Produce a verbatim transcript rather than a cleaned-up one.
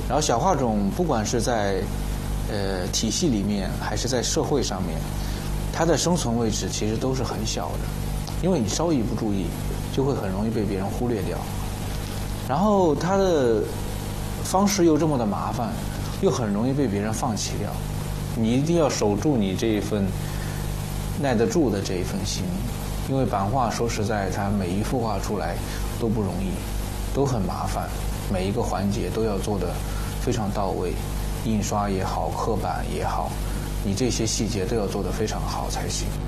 然后小画种不管是在呃体系里面还是在社会上面，它的生存位置其实都是很小的，因为你稍一不注意，就会很容易被别人忽略掉。然后它的方式又这么的麻烦，又很容易被别人放弃掉。你一定要守住你这一份耐得住的这一份心，因为版画说实在，它每一幅画出来都不容易，都很麻烦，每一个环节都要做得非常到位，印刷也好，刻板也好，你这些细节都要做得非常好才行。